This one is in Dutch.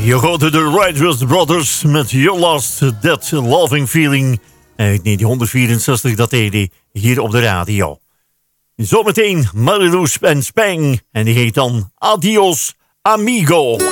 Je hoorde de Righteous Brothers met Your Last That Loving Feeling uit 1964, dat deed hij hier op de radio. Zometeen Marilou en Spang en die heet dan Adios Amigo.